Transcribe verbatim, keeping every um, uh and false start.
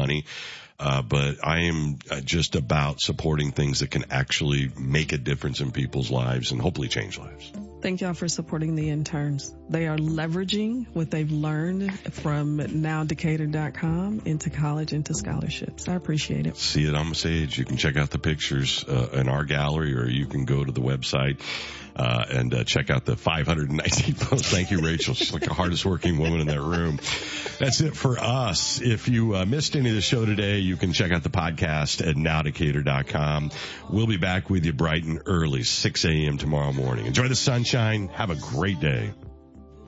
money. Uh, but I am just about supporting things that can actually make a difference in people's lives and hopefully change lives. Thank y'all for supporting the interns. They are leveraging what they've learned from now decatur dot com into college, into scholarships. I appreciate it. See it on the stage. You can check out the pictures uh, in our gallery, or you can go to the website uh, and uh, check out the five hundred nineteen posts. Thank you, Rachel. She's like the hardest working woman in that room. That's it for us. If you uh, missed any of the show today, you can check out the podcast at now decatur dot com. We'll be back with you bright and early, six a.m. tomorrow morning. Enjoy the sunshine. Have a great day.